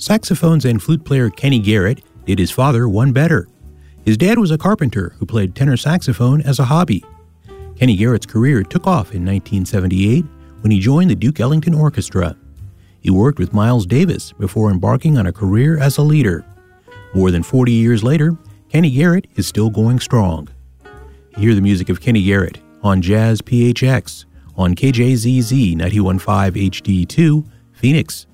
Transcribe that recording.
Saxophones and flute player Kenny Garrett did his father one better. His dad was a carpenter who played tenor saxophone as a hobby. Kenny Garrett's career took off in 1978 when he joined the Duke Ellington Orchestra. He worked with Miles Davis before embarking on a career as a leader. More than 40 years later, Kenny Garrett is still going strong. Hear the music of Kenny Garrett on Jazz PHX on KJZZ 91.5 HD2, Phoenix.